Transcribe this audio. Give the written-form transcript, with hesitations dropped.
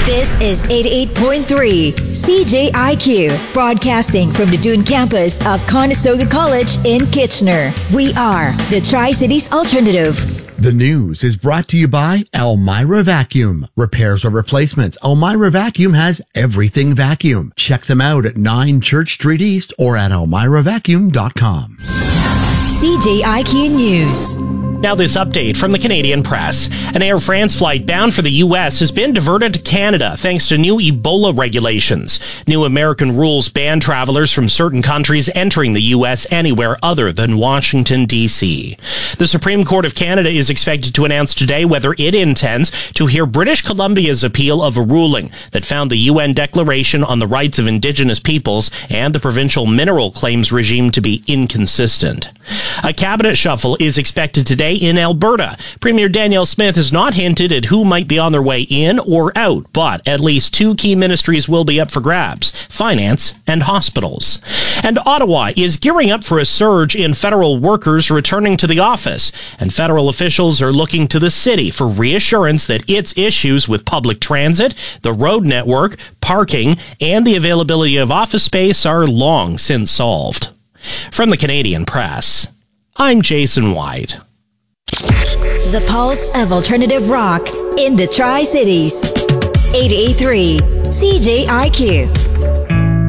This is 88.3 CJIQ, broadcasting from the Dune campus of Conestoga College in Kitchener. We are the Tri-Cities Alternative. The news is brought to you by Elmira Vacuum. Repairs or replacements, Elmira Vacuum has everything vacuum. Check them out at 9 Church Street East or at elmiravacuum.com. CJIQ News. Now this update from the Canadian Press. An Air France flight bound for the U.S. has been diverted to Canada thanks to new Ebola regulations. New American rules ban travelers from certain countries entering the U.S. anywhere other than Washington, D.C. The Supreme Court of Canada is expected to announce today whether it intends to hear British Columbia's appeal of a ruling that found the UN Declaration on the Rights of Indigenous Peoples and the provincial mineral claims regime to be inconsistent. A cabinet shuffle is expected today in Alberta. Premier Danielle Smith has not hinted at who might be on their way in or out, but at least two key ministries will be up for grabs: finance and hospitals. And Ottawa is gearing up for a surge in federal workers returning to the office, and federal officials are looking to the city for reassurance that its issues with public transit, the road network, parking, and the availability of office space are long since solved. From the Canadian Press, I'm Jason White. The pulse of alternative rock in the Tri-Cities. 88.3 CJIQ.